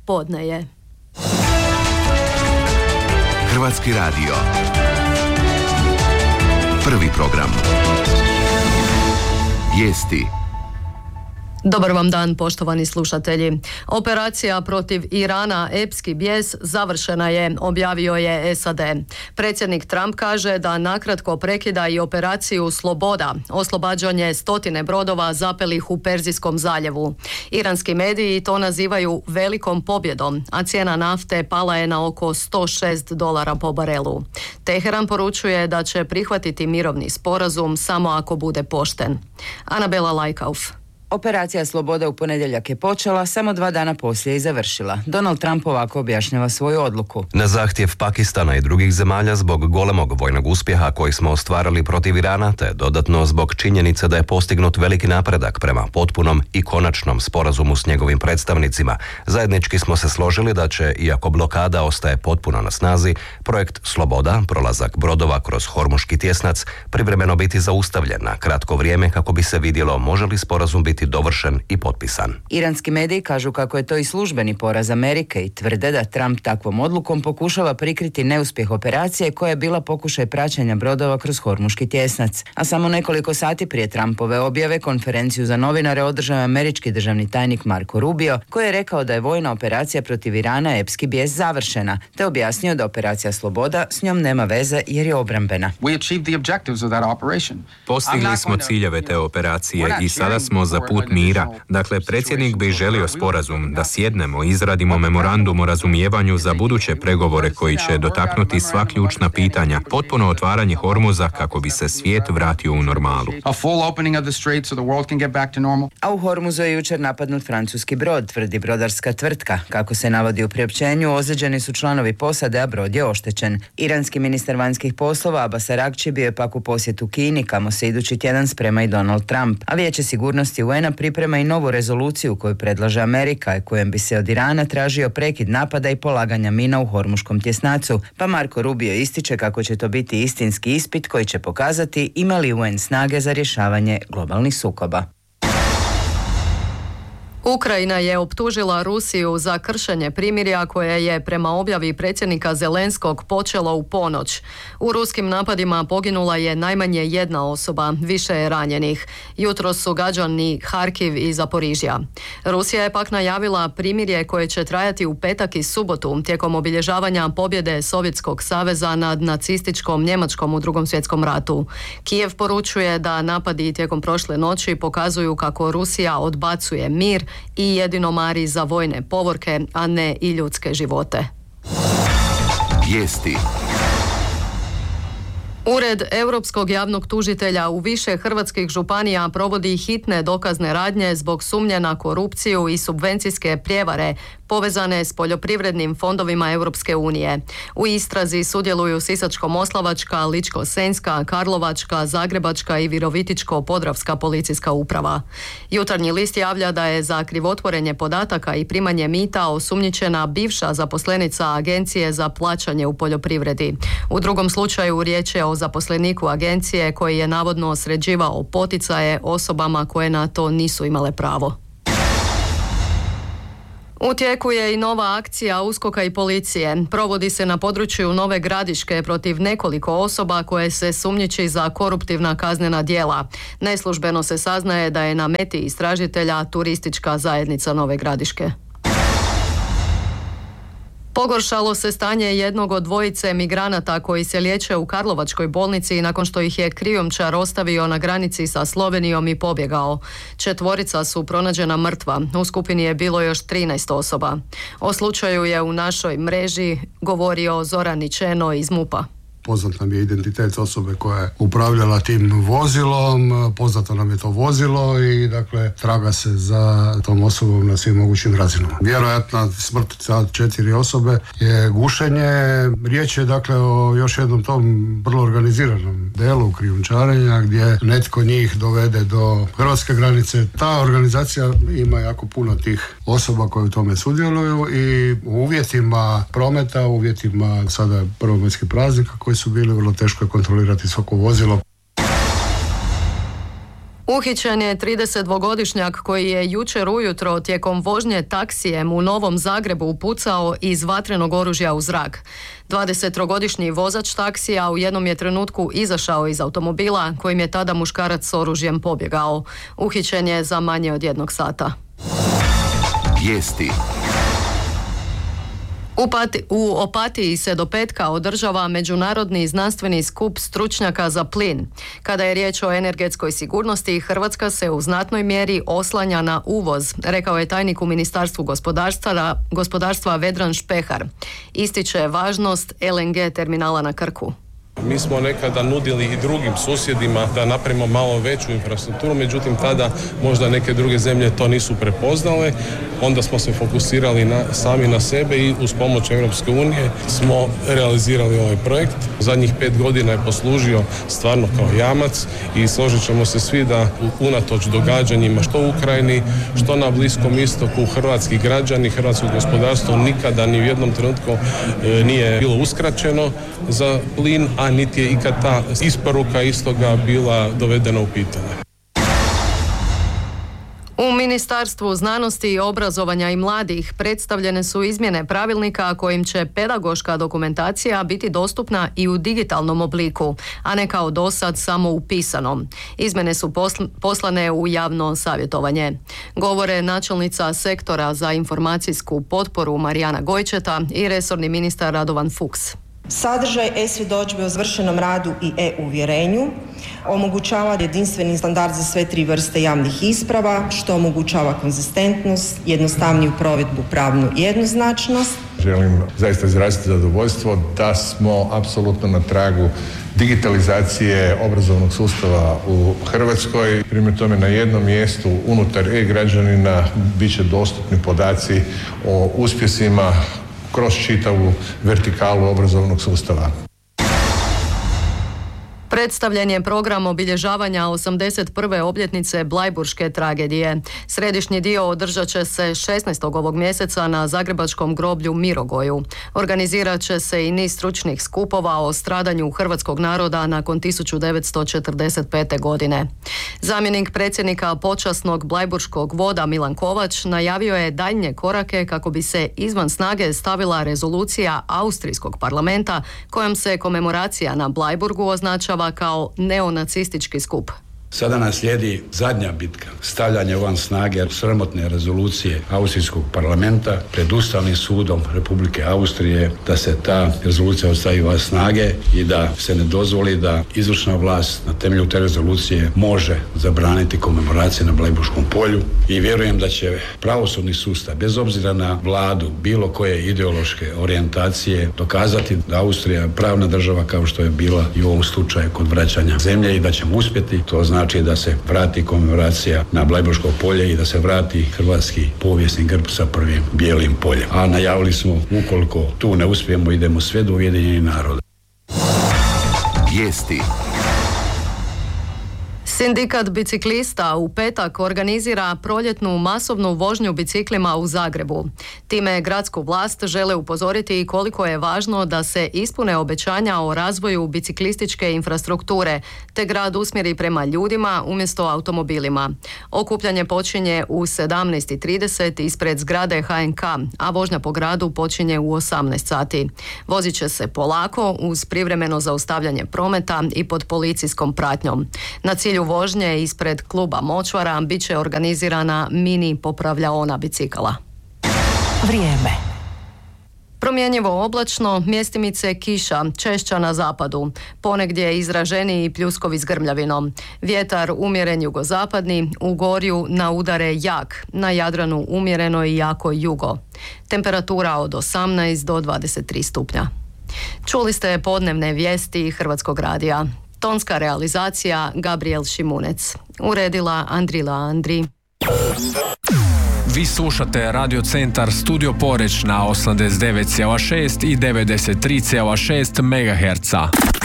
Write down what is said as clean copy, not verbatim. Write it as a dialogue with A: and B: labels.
A: podne je.
B: Hrvatski radio. Prvi program. Vijesti.
A: Dobar vam dan, poštovani slušatelji. Operacija protiv Irana Epski bijes završena je, objavio je SAD. Predsjednik Trump kaže da nakratko prekida i operaciju Sloboda, oslobađanje 100 brodova zapelih u Perzijskom zaljevu. Iranski mediji to nazivaju velikom pobjedom, a cijena nafte pala je na oko $106 po barelu. Teheran poručuje da će prihvatiti mirovni sporazum samo ako bude pošten. Anabela Lajkauf.
C: Operacija Sloboda u ponedjeljak je počela, samo 2 dana poslije i završila. Donald Trump ovako objašnjava svoju odluku.
D: Na zahtjev Pakistana i drugih zemalja zbog golemog vojnog uspjeha koji smo ostvarili protiv Irana, te dodatno zbog činjenice da je postignut veliki napredak prema potpunom i konačnom sporazumu s njegovim predstavnicima, zajednički smo se složili da će, iako blokada ostaje potpuno na snazi, projekt Sloboda, prolazak brodova kroz Hormuški tjesnac, privremeno biti zaustavljen na kratko vrijeme kako bi se vidjelo može li sporazum biti dovršen i potpisan.
C: Iranski mediji kažu kako je to i službeni poraz Amerike i tvrde da Trump takvom odlukom pokušava prikriti neuspjeh operacije koja je bila pokušaj praćenja brodova kroz Hormuški tjesnac. A samo nekoliko sati prije Trumpove objave konferenciju za novinare održao je američki državni tajnik Marco Rubio, koji je rekao da je vojna operacija protiv Irana Epski bijes završena, te objasnio da operacija Sloboda s njom nema veze jer je obrambena.
E: Postigli smo ciljeve te operacije i sada smo za put mira. Dakle, predsjednik bi želio sporazum da sjednemo i izradimo memorandum o razumijevanju za buduće pregovore koji će dotaknuti sva ključna pitanja, potpuno otvaranje Hormuza kako bi se svijet vratio u normalu.
C: A u Hormuzu je jučer napadnut francuski brod, tvrdi brodarska tvrtka. Kako se navodi u priopćenju, ozlijeđeni su članovi posade, a brod je oštećen. Iranski ministar vanjskih poslova Abbas Araghči bio je pak u posjetu Kini, kamo se idući tjedan sprema i Donald Trump. A Vijeće sigurnosti UN-a priprema i novu rezoluciju koju predlaže Amerika, kojem bi se od Irana tražio prekid napada i polaganja mina u Hormuškom tjesnacu, pa Marco Rubio ističe kako će to biti istinski ispit koji će pokazati ima li UN snage za rješavanje globalnih sukoba.
A: Ukrajina je optužila Rusiju za kršenje primirja koje je prema objavi predsjednika Zelenskog počelo u ponoć. U ruskim napadima poginula je najmanje 1 osoba, više je ranjenih. Jutros su gađani Harkiv i Zaporižja. Rusija je pak najavila primirje koje će trajati u petak i subotu tijekom obilježavanja pobjede Sovjetskog saveza nad nacističkom Njemačkom u Drugom svjetskom ratu. Kijev poručuje da napadi tijekom prošle noći pokazuju kako Rusija odbacuje mir i jedino mari za vojne povorke, a ne i ljudske živote.
B: Vijesti.
A: Ured Europskog javnog tužitelja u više hrvatskih županija provodi hitne dokazne radnje zbog sumnje na korupciju i subvencijske prijevare povezane s poljoprivrednim fondovima Europske unije. U istrazi sudjeluju Sisačko-moslavačka, Ličko-senjska, Karlovačka, Zagrebačka i Virovitičko-podravska policijska uprava. Jutarnji list javlja da je za krivotvorenje podataka i primanje mita osumnjičena bivša zaposlenica Agencije za plaćanje u poljoprivredi. U drugom slučaju riječ je o zaposleniku agencije koji je navodno sređivao poticaje osobama koje na to nisu imale pravo. U tijeku je i nova akcija USKOK-a i policije. Provodi se na području Nove Gradiške protiv nekoliko osoba koje se sumnjiči za koruptivna kaznena djela. Neslužbeno se saznaje da je na meti istražitelja turistička zajednica Nove Gradiške. Pogoršalo se stanje jednog od 2 migranata koji se liječe u Karlovačkoj bolnici nakon što ih je krijumčar ostavio na granici sa Slovenijom i pobjegao. 4 su pronađena mrtva. U skupini je bilo još 13 osoba. O slučaju je u našoj mreži govorio Zoran Ničeno iz MUP-a.
F: Poznat nam je identitet osobe koja je upravljala tim vozilom, poznato nam je to vozilo i dakle traga se za tom osobom na svim mogućim razinama. Vjerojatna smrt 4 osobe je gušenje. Riječ je dakle o još jednom tom vrlo organiziranom delu krijumčarenja gdje netko njih dovede do hrvatske granice. Ta organizacija ima jako puno tih osoba koje u tome sudjeluju i u uvjetima prometa, u uvjetima sada prvomajskih praznika koji su bili vrlo teško kontrolirati svako vozilo.
A: Uhićen je 32-godišnjak koji je jučer ujutro tijekom vožnje taksijem u Novom Zagrebu pucao iz vatrenog oružja u zrak. 23-godišnji vozač taksija u jednom je trenutku izašao iz automobila kojim je tada muškarac s oružjem pobjegao. Uhićen je za manje od 1 sata.
B: Vijesti.
A: U Opatiji se do petka održava međunarodni znanstveni skup stručnjaka za plin. Kada je riječ o energetskoj sigurnosti, Hrvatska se u znatnoj mjeri oslanja na uvoz, rekao je tajnik u Ministarstvu gospodarstva Vedran Špehar. Ističe važnost LNG terminala na Krku.
G: Mi smo nekada nudili i drugim susjedima da napravimo malo veću infrastrukturu, međutim tada možda neke druge zemlje to nisu prepoznale. Onda smo se fokusirali sami na sebe i uz pomoć Europske unije smo realizirali ovaj projekt. Zadnjih 5 godina je poslužio stvarno kao jamac i složit ćemo se svi da unatoč događanjima što u Ukrajini, što na Bliskom istoku, hrvatski građani, hrvatsko gospodarstvo nikada ni u jednom trenutku nije bilo uskraćeno za plin, a niti je ikad ta isporuka istoga bila dovedena u pitanje.
A: U Ministarstvu znanosti, obrazovanja i mladih predstavljene su izmjene pravilnika kojim će pedagoška dokumentacija biti dostupna i u digitalnom obliku, a ne kao dosad samo u pisanom. Izmjene su poslane u javno savjetovanje. Govore načelnica sektora za informacijsku potporu Marijana Gojčeta i resorni ministar Radovan Fuchs.
H: Sadržaj e-svjedodžbe o završenom radu i e-uvjerenju omogućava jedinstveni standard za sve 3 vrste javnih isprava, što omogućava konzistentnost, jednostavniju provedbu, pravnu jednoznačnost.
I: Želim zaista izraziti zadovoljstvo da smo apsolutno na tragu digitalizacije obrazovnog sustava u Hrvatskoj. Primjer tome, na jednom mjestu unutar e-građanina bit će dostupni podaci o uspjesima kroz čitavu vertikalu obrazovnog sustava.
A: Predstavljen je program obilježavanja 81. obljetnice Blajburške tragedije. Središnji dio održat će se 16. ovog mjeseca na zagrebačkom groblju Mirogoju. Organizirat će se i niz stručnih skupova o stradanju hrvatskog naroda nakon 1945. godine. Zamjenik predsjednika počasnog Blajburškog voda Milan Kovač najavio je daljnje korake kako bi se izvan snage stavila rezolucija Austrijskog parlamenta kojom se komemoracija na Blajburgu označava kao neonacistički skup.
J: Sada nas slijedi zadnja bitka, stavljanje van snage sramotne rezolucije Austrijskog parlamenta pred Ustavnim sudom Republike Austrije, da se ta rezolucija ostavi van snage i da se ne dozvoli da izvršna vlast na temelju te rezolucije može zabraniti komemoracije na Blajburškom polju. I vjerujem da će pravosudni sustav, bez obzira na vladu bilo koje ideološke orijentacije, dokazati da Austrija je pravna država kao što je bila i u ovom slučaju kod vraćanja zemlje i da ćemo uspjeti. To znači da se vrati komemoracija na Blajburško polje i da se vrati hrvatski povijesni grb sa prvim bijelim poljem. A najavili smo, ukoliko tu ne uspijemo, idemo sve do Ujedinjenih naroda.
B: Vijesti.
A: Sindikat biciklista u petak organizira proljetnu masovnu vožnju biciklima u Zagrebu. Time gradsku vlast žele upozoriti koliko je važno da se ispune obećanja o razvoju biciklističke infrastrukture, te grad usmjeri prema ljudima umjesto automobilima. Okupljanje počinje u 17:30 ispred zgrade HNK, a vožnja po gradu počinje u 18 sati. Vozit će se polako uz privremeno zaustavljanje prometa i pod policijskom pratnjom. Na cilju vožnje ispred kluba Močvara bit će organizirana mini popravljaona bicikala.
K: Vrijeme.
A: Promjenjivo oblačno, mjestimice kiša, češća na zapadu. Ponegdje izraženiji pljuskovi s grmljavinom. Vjetar umjeren jugozapadni, u Gorju na udare jak, na Jadranu umjereno i jako jugo. Temperatura od 18 do 23 stupnja. Čuli ste podnevne vijesti Hrvatskog radija. Tonska realizacija Gabriel Šimunec. Uredila Andrila Andri.
L: Vi slušate Radio Centar Studio Poreč na 89,6 i 93,6 MHz.